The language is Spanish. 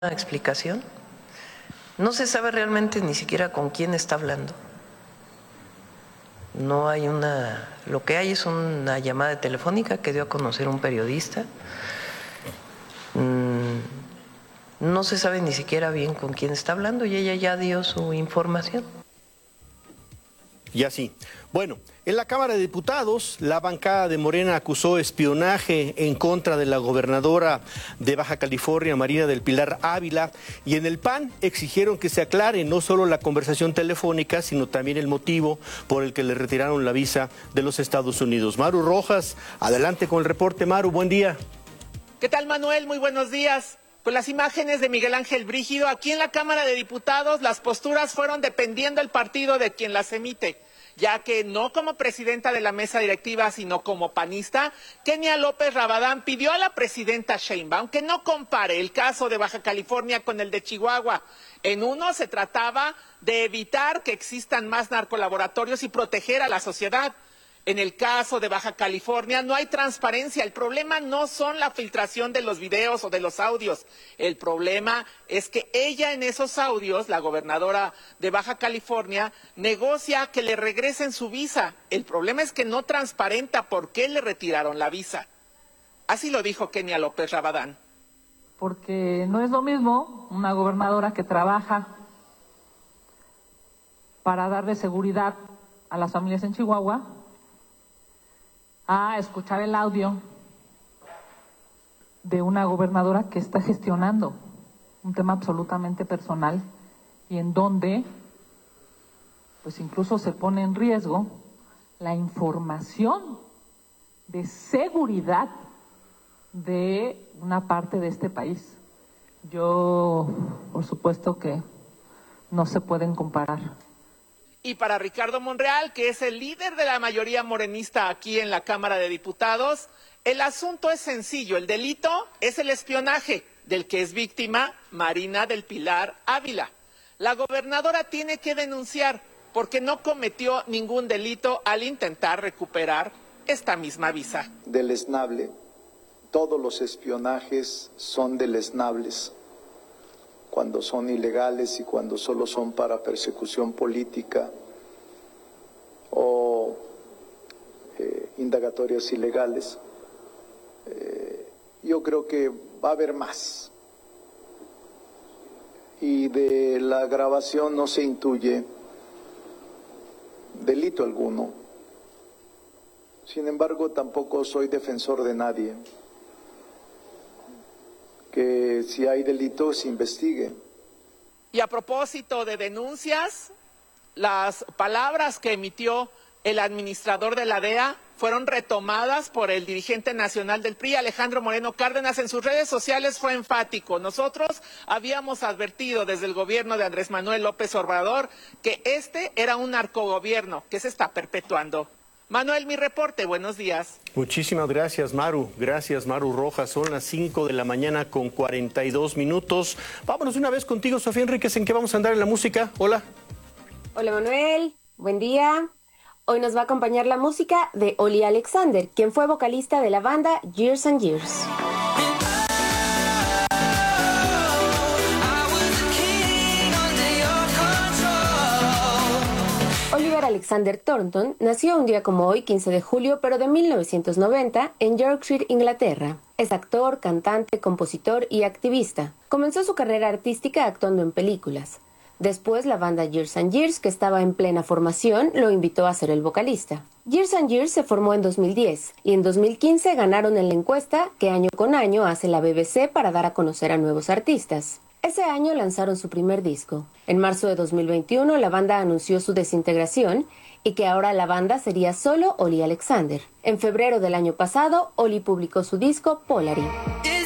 explicación. No se sabe realmente ni siquiera con quién está hablando. No hay lo que hay es una llamada telefónica que dio a conocer un periodista. No se sabe ni siquiera bien con quién está hablando y ella ya dio su información. Y así. Bueno, en la Cámara de Diputados, la bancada de Morena acusó espionaje en contra de la gobernadora de Baja California, Marina del Pilar Ávila, y en el PAN exigieron que se aclare no solo la conversación telefónica, sino también el motivo por el que le retiraron la visa de los Estados Unidos. Maru Rojas, adelante con el reporte. Maru, buen día. ¿Qué tal, Manuel? Muy buenos días. Con las imágenes de Miguel Ángel Brígido, aquí en la Cámara de Diputados, las posturas fueron dependiendo del partido de quien las emite, ya que no como presidenta de la mesa directiva, sino como panista, Kenia López Rabadán pidió a la presidenta Sheinbaum que no compare el caso de Baja California con el de Chihuahua. En uno se trataba de evitar que existan más narcolaboratorios y proteger a la sociedad. En el caso de Baja California no hay transparencia. El problema no son la filtración de los videos o de los audios. El problema es que ella en esos audios, la gobernadora de Baja California, negocia que le regresen su visa. El problema es que no transparenta por qué le retiraron la visa. Así lo dijo Kenia López Rabadán. Porque no es lo mismo una gobernadora que trabaja para darle seguridad a las familias en Chihuahua a escuchar el audio de una gobernadora que está gestionando un tema absolutamente personal y en donde pues incluso se pone en riesgo la información de seguridad de una parte de este país. Yo, por supuesto que no se pueden comparar. Y para Ricardo Monreal, que es el líder de la mayoría morenista aquí en la Cámara de Diputados, el asunto es sencillo. El delito es el espionaje del que es víctima Marina del Pilar Ávila. La gobernadora tiene que denunciar porque no cometió ningún delito al intentar recuperar esta misma visa. Deleznable. Todos los espionajes son deleznables cuando son ilegales y cuando solo son para persecución política o indagatorias ilegales. Yo creo que va a haber más. Y de la grabación no se intuye delito alguno. Sin embargo, tampoco soy defensor de nadie. Que si hay delito se investigue. Y a propósito de denuncias, las palabras que emitió el administrador de la DEA fueron retomadas por el dirigente nacional del PRI, Alejandro Moreno Cárdenas. En sus redes sociales fue enfático. Nosotros habíamos advertido desde el gobierno de Andrés Manuel López Obrador que este era un narcogobierno que se está perpetuando. Manuel, mi reporte, buenos días. Muchísimas gracias, Maru. Gracias, Maru Rojas. Son las 5 de la mañana con 42 minutos. Vámonos una vez contigo, Sofía Enríquez. ¿En qué vamos a andar en la música? Hola. Hola, Manuel. Buen día. Hoy nos va a acompañar la música de Oli Alexander, quien fue vocalista de la banda Years and Years. Oliver Alexander Thornton nació un día como hoy, 15 de julio, pero de 1990, en Yorkshire, Inglaterra. Es actor, cantante, compositor y activista. Comenzó su carrera artística actuando en películas. Después, la banda Years and Years, que estaba en plena formación, lo invitó a ser el vocalista. Years and Years se formó en 2010 y en 2015 ganaron en la encuesta que año con año hace la BBC para dar a conocer a nuevos artistas. Ese año lanzaron su primer disco. En marzo de 2021, la banda anunció su desintegración y que ahora la banda sería solo Oli Alexander. En febrero del año pasado, Oli publicó su disco Polari.